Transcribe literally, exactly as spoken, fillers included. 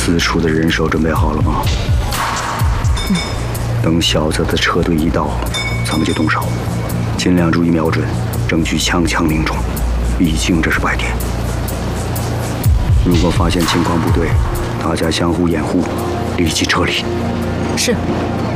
四处的人手准备好了吗？嗯。等小泽的车队一到，咱们就动手，尽量注意瞄准，争取枪枪命中。毕竟这是白天。如果发现情况不对，大家相互掩护，立即撤离。 是。